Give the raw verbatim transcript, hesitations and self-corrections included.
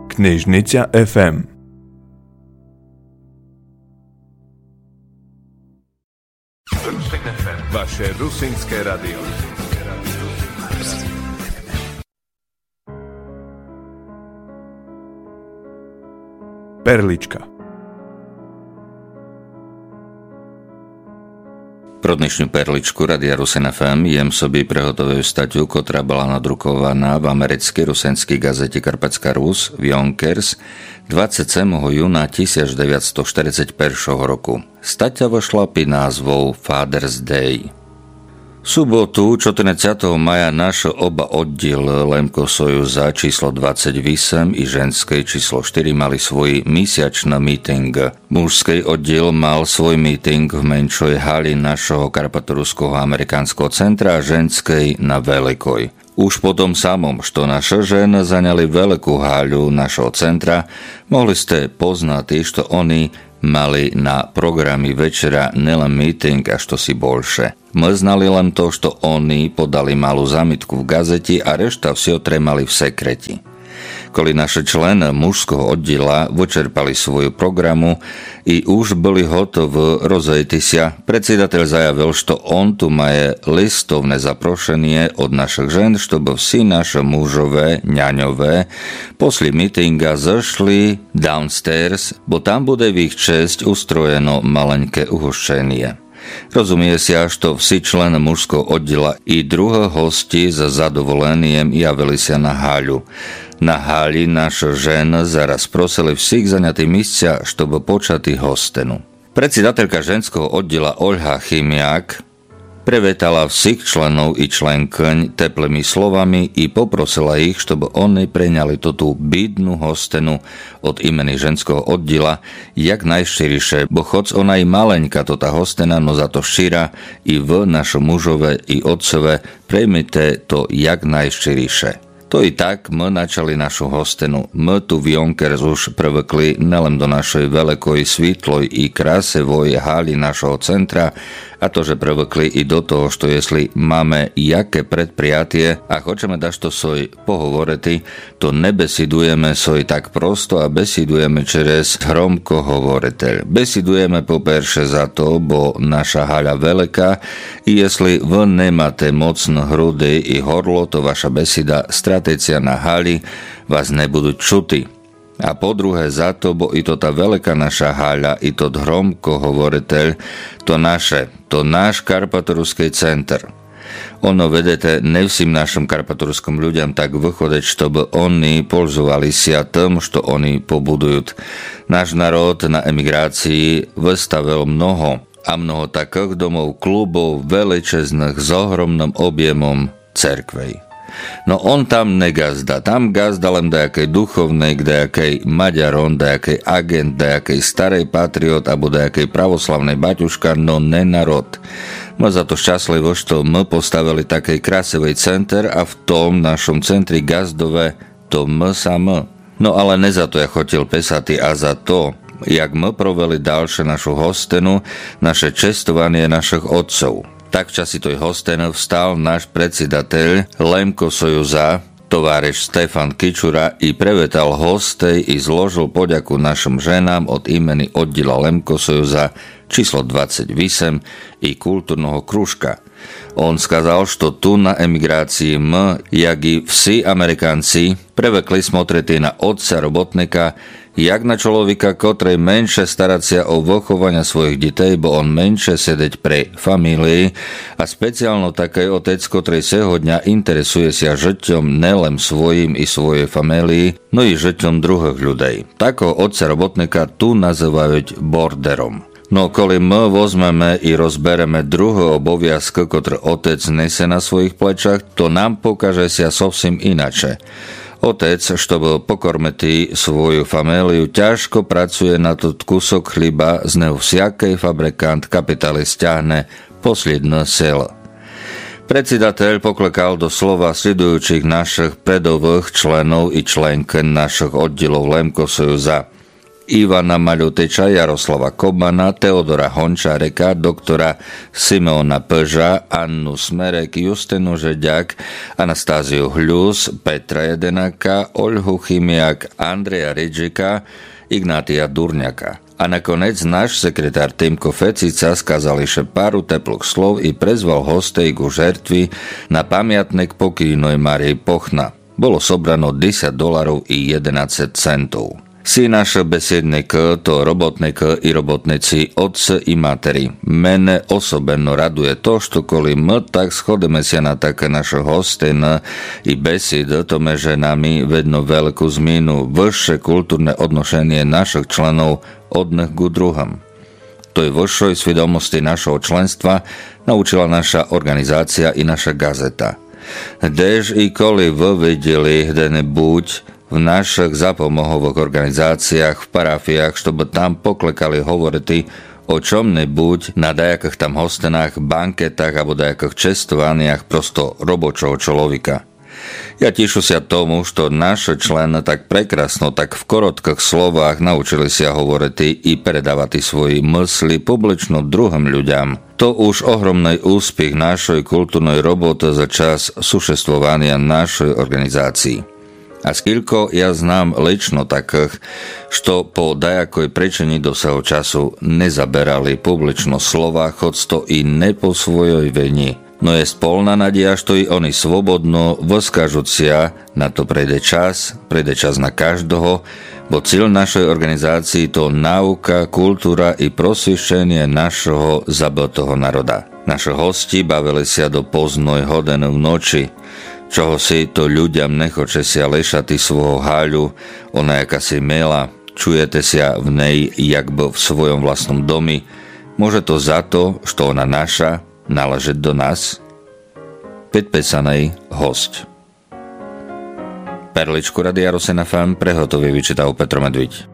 Knižnica ef em. Vaše rusínske radio. Perlička. Pro dnešnú perličku Radia Rusin ef em jem sobі приготовив статтю, котра була надрукована в америцькій русинській газеті «Карпатська Рус» Yonkers двадцять сьомого júna devätnásťstoštyridsaťjeden roku. Стаття вийшла під назвою Father's Day. Subotu čtrnásteho maja náš oba oddíl Lemko Sojuza číslo dvadsaťosem i ženskej číslo štyri mali svoj mesiačný meeting. Mužský oddíl mal svoj meeting v menšej hali našho karpatoruského amerikánskeho centra a ženskej na Veľkoj. Už po tom samom, što naše ženy zaňali veľkú haľu našho centra, mohli ste poznať, što oni mali na programy večera nelen meeting, a što si bolše. My znali len to, što oni podali malú zámitku v gazeti a rešta vsi otremali v sekreti. Koli naše členy mužského oddiela vyčerpali svoju programu i už boli hotovi rozejti sa, predsjedateľ zajavil, što on tu maje listovné zaprošenie od našich žen, чтобы vsi naše mužové, ňaňové, posli meetinga zašli downstairs, bo tam bude v ich česť ustrojeno maleňké uhoščenie. Rozumie si, až to vsi člen mužského oddiela i druhé hosti za zadovoleniem javili sa na haľu. Na hali naše ženy zaraz prosili všich zaňatých místja, чтобы počati hostenu. Predsedateľka ženského oddiela Olha Chymiak prevetala všich členov i členkyň teplými slovami i poprosila ich, чтобы oni preňali tú bídnu hostenu od imeni ženského oddiela jak najštíriše, bo choc ona i maleňka to tá hostena, no za to štíra i v našo mužové i otcové prejmite to jak najštíriše. To i tak my načali našu hostenu. My tu v Yonkers už privykli nelen do našej veľkoj, svítloj i krásevoj hali našho centra, a to, že privykli i do toho, što jesli máme jaké predprijatie a hočeme dašto soj pohovoriti, to nebesidujeme soj tak prosto a besidujeme čerez hromko hovoriteľ. Besidujeme poperše za to, bo naša haľa veľká i jesli vy nemáte mocno hrudy i horlo, to vaša besida stratecia na hali vás nebudú čuti. A po druhé za to, bo i to tá veľká naša haľa, i to hromko hovoriteľ, to naše, to náš karpatoruský center. Ono, vedete, nevsím našim karpatorskom ľuďom tak vychodeť, чтобы oni polžovali sa tým, što oni pobudujú. Náš národ na emigrácii vystavil mnoho a mnoho takých domov, klubov, veličezných s ohromným objemom cerkvej. No on tam negazda, tam gazda len dajakej duchovnej, dajakej Maďaron, dajakej agent, dajakej starej patriot alebo dajakej pravoslavnej baťuška, no ne narod. My za to šťastlivo, što my postavili takej krásivej center a v tom našom centri gazdové to my sami. No ale ne za to ja chotil pesati, a za to, jak my proveli ďalšie našu hostenu, naše čestovanie našich otcov. Tak v časi toj hosten vstal náš predsedateľ Lemko Sojuza, továriš Stefan Kičura, i prevetal hostej i zložil poďaku našim ženám od imeni oddiela Lemko Sojuza číslo dvadsaťosem i kultúrneho kružka. On skazal, što tu na emigrácii my, jak i vsi Amerikanci, prevekli smotriti na otca robotnika, jak na človeka, kotrej menšie starať sa o vychovania svojich detей, bo on menšie sedeť pre famílii a speciálno taký otec, kotrej seho dňa interesuje sa žiťom nelen svojim i svojej famílii, no i žiťom druhých ľudí. Takého otca robotnika tu nazývajú borderom. No koli my vozmeme i rozbereme druhé oboviazky, ktoré otec nese na svojich plečach, to nám pokaže sa sovsim inače. Otec, чтобы pokormeti svoju familiu, ťažko pracuje na to kusok chliba, z neho vsiakej fabrikant kapitalist ťahne posledné selo. Predsedateľ poklekal do slova sledujúcich našich predových členov i členky našich oddielov Lemko Sojuza. Ivana Maľuteča, Jaroslava Kobana, Teodora Hončáreka, doktora Simeona Pža, Annu Smerek, Justinu Žeďak, Anastáziu Hľus, Petra Jedenaka, Oľhu Chymiak, Andreja Ridžika, Ignátia Durňaka. A nakoniec náš sekretár Týmko Fecica skázal ešte páru teplých slov i prezval hostej ku žertvi na pamiatnek pokojnej Márii Pochna. Bolo sobrano desať dolarov i jedenásť centov. Si naš besednik, to robotnik i robotnici, otce i materi. Mene osobeno raduje to, što koli my tak shodeme sa na také naše hostin i besid, tome že nami vedno veľkú zmenu, vyššie kultúrne odnošenie našich členov odnych ku druhom. To je vyššej svedomosti našho členstva naučila naša organizácia i naša gazeta. Dež i koli vy videli hdene buď v našich zapomohových organizáciách, v parafiách, štoby tam poklekali hovoriť o čom nebuď na dajakých tam hostenách, banketách alebo dajakých čestovaniach prosto robočoho človeka. Ja tišu sa tomu, što naše člen tak prekrasno, tak v korotkých slovách naučili sa hovoriť i predávať svoje mysli publično druhým ľuďam. To už ohromný úspech našej kultúrnej roboty za čas sušestvovania našej organizácii. A skilko ja znam lično takých, što po dajakoj prečení do svojho času nezaberali publično slova, hoď to i ne po svojoj veni. No je spolná nadia, što i oni svobodno voskážucia, na to prejde čas, prejde čas na každého, bo cíl našej organizácii to nauka, kultúra i prosvišenie našeho zabitého národa. Naši hosti bavili sa do poznoj hodiny v noči, čoho si to ľuďam nechoče sa lešati svojho háľu, ona jaká si milá, čujete sa v nej jak by v svojom vlastnom domi, môže to za to, što ona naša, naleží do nás? Predpísaný host. Perličku Radia Rosen ef em prehotovie vyčítal Petro Medviť.